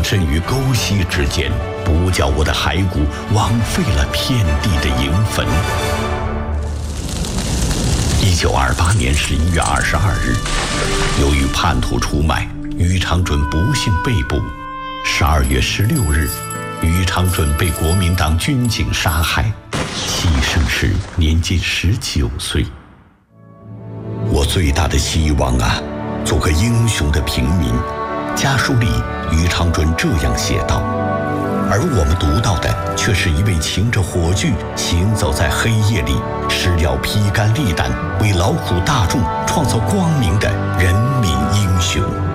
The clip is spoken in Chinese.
身于沟溪之间，不叫我的骸骨枉费了遍地的银坟。1928年11月22日，由于叛徒出卖，于长准不幸被捕。12月16日，于长准被国民党军警杀害，牺牲时年仅19岁。我最大的希望啊，做个英雄的平民。家书里，于长准这样写道，而我们读到的却是一位擎着火炬行走在黑夜里，誓要披肝沥胆为劳苦大众创造光明的人民英雄。